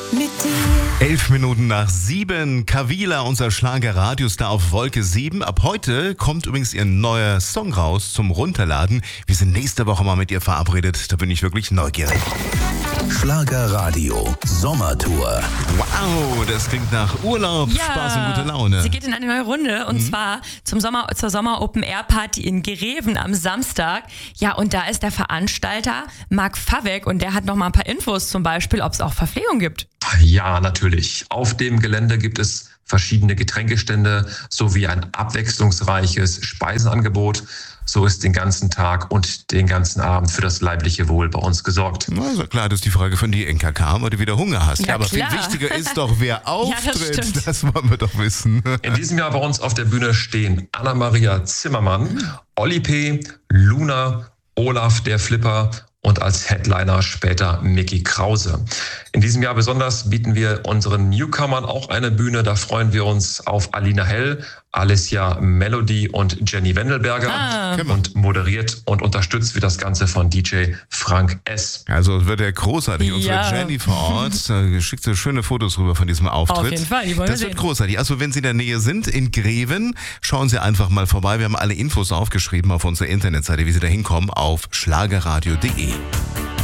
mit dir. 7:11. Kavila, unser Schlager-Radiostar auf Wolke 7. Ab heute kommt übrigens ihr neuer Song raus zum Runterladen. Wir sind nächste Woche mal mit ihr verabredet. Da bin ich wirklich neugierig. Schlagerradio Sommertour. Wow, das klingt nach Urlaub, Ja, Spaß und gute Laune. Sie geht in eine neue Runde und zwar zur Sommer Open Air Party in Greven am Samstag. Ja, und da ist der Veranstalter Marc Favek und der hat noch mal ein paar Infos, zum Beispiel, ob es auch Verpflegung gibt. Ja, natürlich. Auf dem Gelände gibt es verschiedene Getränkestände sowie ein abwechslungsreiches Speisenangebot. So ist den ganzen Tag und den ganzen Abend für das leibliche Wohl bei uns gesorgt. Also klar, das ist die Frage von die NKK, weil du wieder Hunger hast. Ja, aber klar. viel wichtiger ist doch, wer auftritt. stimmt. Das wollen wir doch wissen. In diesem Jahr bei uns auf der Bühne stehen Anna-Maria Zimmermann, Olli P., Luna, Olaf der Flipper und als Headliner später Mickey Krause. In diesem Jahr besonders bieten wir unseren Newcomern auch eine Bühne. Da freuen wir uns auf Alina Hell, Alicia Melody und Jenny Wendelberger. Und moderiert und unterstützt wird das Ganze von DJ Frank S. Also wird er großartig. Unsere Ja. Jenny vor Ort schickt so schöne Fotos rüber von diesem Auftritt. Auf jeden Fall, die wollen wir Das wird sehen. großartig. Also wenn Sie in der Nähe sind, in Greven, schauen Sie einfach mal vorbei. Wir haben alle Infos aufgeschrieben auf unserer Internetseite, wie Sie da hinkommen, auf schlagerradio.de.